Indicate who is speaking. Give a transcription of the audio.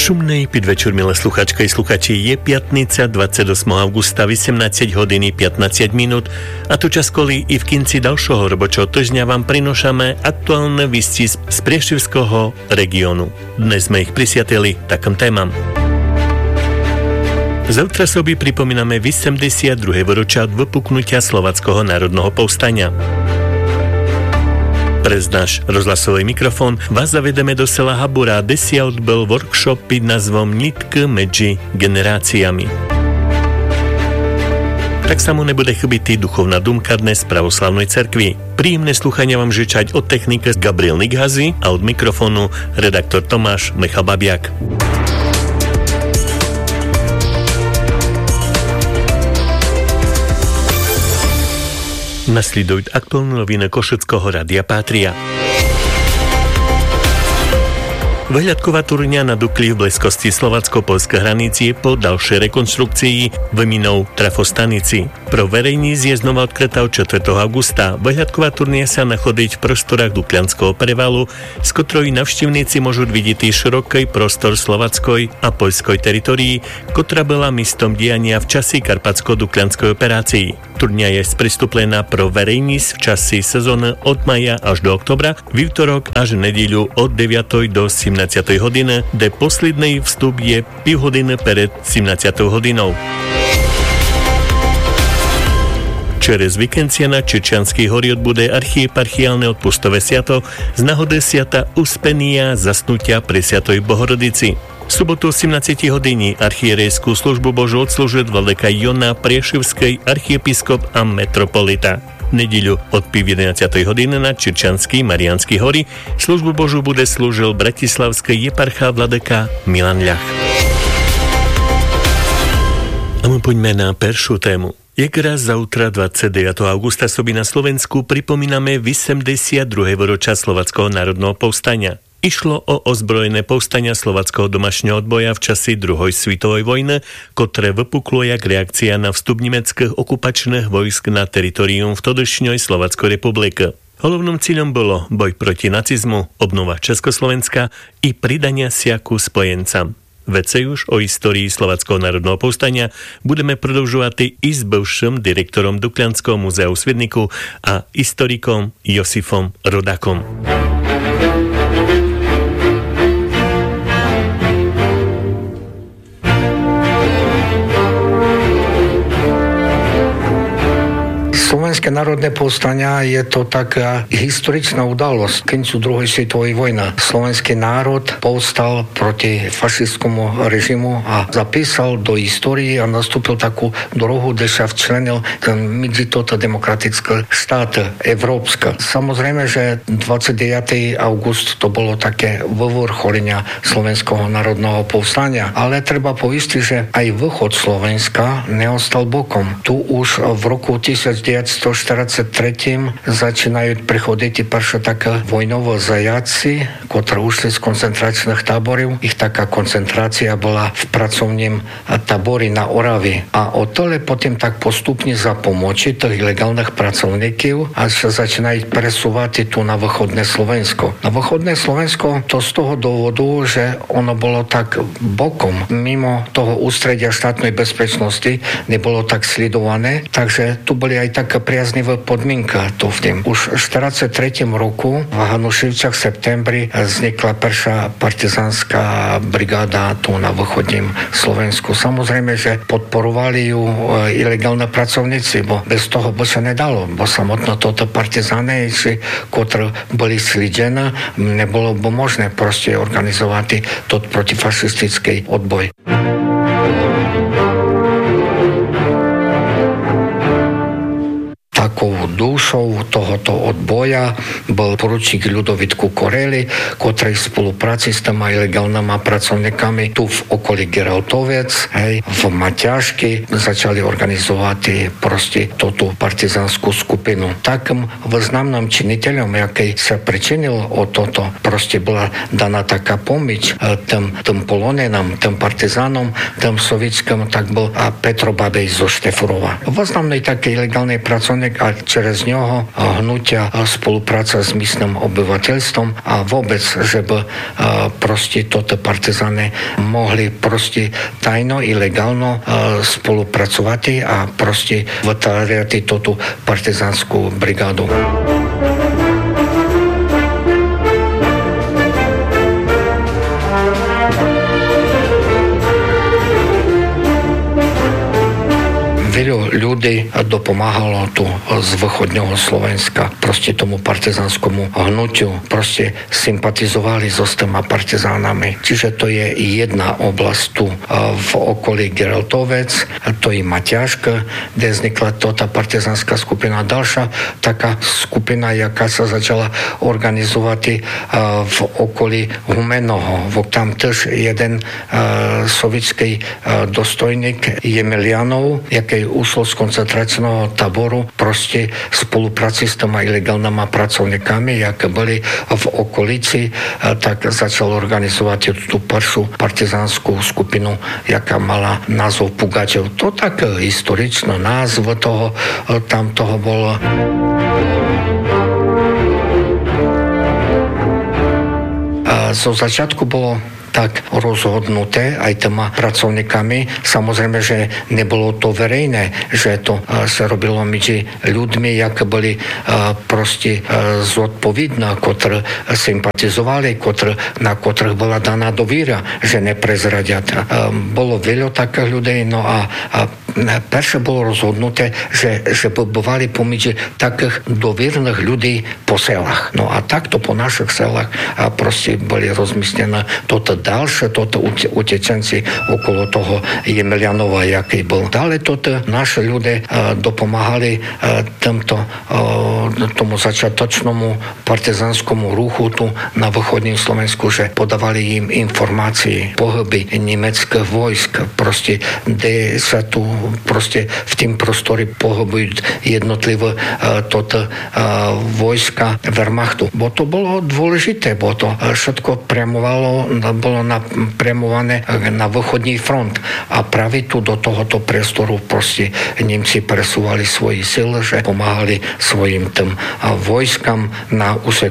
Speaker 1: Šumnej podvečer, milé sluchačky i sluchači, je piatnica 28. augusta 18 hodiny 15 minút a tu čas kolí i v kinci dalšieho robočého týždňa vám prinošame aktuálne visti z Prieštivského regiónu. Dnes sme ich prisiateli takým témam. Zavtra sobie pripomíname 82. výročia od vypuknutia Slováckého národného povstania. Prez náš rozhlasový mikrofón vás zavedeme do sela Habura, kde si odbyl workshop pod názvom Nitky medzi generáciami. Tak sa mu nebude chybiť duchovná dumka dnes pravoslavnej cerkvi. Príjemné sluchania vám žičať od technike Gabriel Nighazy a od mikrofónu redaktor Tomáš Michal Babiak. Nasledujú aktuálne noviny Košického rádia Pátria. Vyhľadková turňa na Dukli v blízkosti slovácko-poľskej hranici po ďalšej rekonštrukcii vyminou trafostanici. Pro verejníc je znova odkrytá od 4. augusta. Vyhľadková turňa sa nachodiť v prostorách Duklianského prevalu, z ktorej navštívníci môžu vidieť široký prostor slováckoj a poľskoj teritorii, ktorá bola místom diania v časi karpatsko-duklianskej operácii. Turňa je sprístuplená pro verejníc v časi sezóny od maja až do oktobra, v útorok až nedeľu od 9. do 17. hodiny, kde posledný vstup je 5 hodiny pred 17. hodinou. Čerez víkendia na Čičanskej hori odbude archieparchiálne odpustové sviato z nahody sviata Uspenia zasnutia pri Sviatoj Bohorodici. V sobotu 17 hodiny archierejskú službu Božu odslúžil vladyka Jona Priešivský archiepiskop a metropolita. V nedeľu od 11. hodiny na Čičanskej Mariánskej hori službu Božu bude slúžil bratislavský eparcha vladyka Milan Ľach. A my poďme na peršiu tému. Jak raz zautra 29. augusta sobi na Slovensku pripomíname 82. výročia Slováckeho národného povstania. Išlo o ozbrojené povstania slováckeho domašného odboja v časi druhej svetovej vojny, ktoré vypuklo jak reakcia na vstup nemeckých okupačných vojsk na teritorium vtedajšej Slováckej republiky. Hlavným cieľom bolo boj proti nacizmu, obnova Československa i pridania sa ku spojencam. Vece už o histórii Slováckeho národného povstania budeme prodlžovať i s bivším direktorom Duklianského múzea v Svidniku a historikom Josifom Rodakom.
Speaker 2: Slovenské národné povstania je to taká historičná udalosť. Koncu druhej svetovej vojny slovenský národ povstal proti fašistskému režimu a zapísal do histórie a nastúpil takú dorohu, kde sa včlenil medzi toto demokratické štáty Európska. Samozrejme, že 29. august to bolo také vyvrcholenia Slovenského národného povstania, ale treba poistiť, že aj východ Slovenska neostal bokom. Tu už v roku 1943 začínajú prichodiť prvé také vojnové zajaci, ktorí ušli z koncentračných táborov. Ich taká koncentrácia bola v pracovnom tábore na Oravi. A odtole potom tak postupne za pomoci tých ilegálnych pracovníkov a sa začínajú presúvať tu na východné Slovensko. Na východné Slovensko to z toho dôvodu, že ono bolo tak bokom, mimo toho ústredia štátnej bezpečnosti, nebolo tak sledované, takže tu boli aj také priaznivé podmienka tu v tým. Už v 43. roku v Hanušivciach v septembri vznikla prvá partizánska brigáda tu na východním Slovensku. Samozrejme, že podporovali ju ilegálne pracovníci, bo bez toho by sa nedalo, bo samotno toto partizány, ktoré boli slidené, nebolo by možné proste organizovať tot protifašistický odboj. Takou dušou tohoto odboja bol poručík Ľudovít Kukoreli, ktorý v spolupráci s tými ilegálnymi pracovníkami tu v okolí Geraltovec, v Maťašky začali organizovať proste túto partizánskú skupinu. Takým významným činiteľom, jaký sa pričinil o toto, proste bola daná taká pomoc tým polonenám, tým partizánom, tým sovietským, tak bol Petro Babej zo Štefurova. Významný taký ilegálny pracovník a через bez ňoho hnutia spolupráca s místnym obyvateľstvom a vôbec, že by proste toto partizány mohli proste tajno i legálno spolupracovať a proste vytvárať túto partizánsku brigádu. Veľa ľudí dopomáhalo tu z východného Slovenska proste tomu partizánskému hnutiu. Proste sympatizovali so s tými partizánami. Čiže to je jedna oblasť tu v okolí Geraltovec, to je Maťaška, kde vznikla tá partizánska skupina. Ďalšia taká skupina, jaká sa začala organizovať v okolí Humenoho. Tam tiež jeden sovietský dostojník Jemelianov, jaký ušlo z koncentračného táboru proste v spolupráci s tými ilegálnymi pracovníkami, jak boli v okolici, tak začal organizovať tú prvú partizánsku skupinu, jaká mala názov Pugačev. To tak historičný názv toho, tam toho bolo. Zo začiatku bolo tak rozhodnuté aj tými pracovníkami. Samozrejme, že nebolo to verejné, že to sa robilo medzi ľuďmi, jak boli proste zodpovední, ktorí sympatizovali, na ktorých bola daná dovíra, že neprezradiat. Bolo veľa takých ľudí, no a perše bolo rozhodnuté, že boli pomedzi takých dovierných ľudí po selách. No a takto po našich selách proste boli rozmyslené toto ďalšie, toto utečenci okolo toho Jemelianova, jaký bol. Dále toto naši ľudia dopomáhali tomu začiatočnému partizánskému ruchu tu na východním Slovensku, že podávali im informácie, pohyby nemeckých vojsk, proste, kde sa tu proste v tým prostore pohybujú jednotlivé toto vojska Wehrmachtu. Bo to bolo dôležité, bo to všetko bolo napriamované na východný front. A práve tu do tohoto priestoru proste Nemci presúvali svoje sily, že pomáhali svojim tým vojskám na úseku